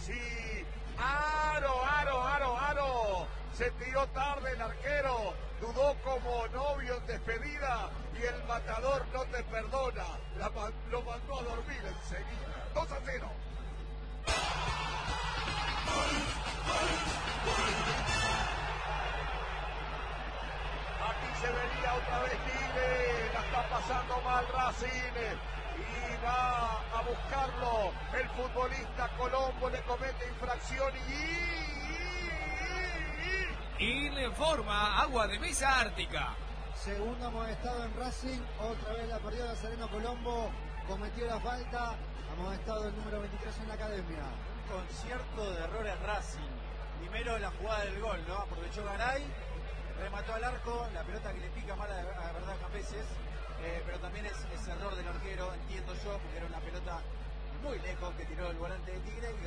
sí. ¡Aro, aro, aro, aro! Se tiró tarde el arquero, dudó como novio en despedida y el matador no te perdona. Lo mandó a dormir enseguida. 2-0. Aquí se vería otra vez Tigre, la está pasando mal Racing y va a buscarlo. El futbolista Colombo le comete infracción y le forma agua de mesa ártica. Segundo amonestado en Racing, otra vez la perdió Nazareno Colombo, cometió la falta, amonestado el número 23 en la academia. Un concierto de errores Racing. Primero la jugada del gol, ¿no? Aprovechó Garay, remató al arco, la pelota que le pica mal a verdad Campeses, pero también es error del arquero, entiendo yo, porque era una pelota muy lejos que tiró el volante de Tigre y